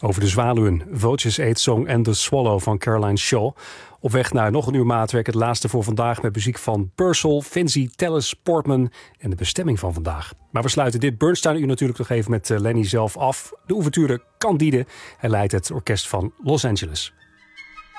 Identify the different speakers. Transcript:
Speaker 1: Over de zwaluwen, Vultures Eight Song en The Swallow van Caroline Shaw. Op weg naar nog een uur maatwerk, het laatste voor vandaag met muziek van Purcell, Finzi, Tellus, Portman en de bestemming van vandaag. Maar we sluiten dit Bernstein-uur natuurlijk nog even met Lenny zelf af. De ouverture Candide. Hij leidt het orkest van Los Angeles.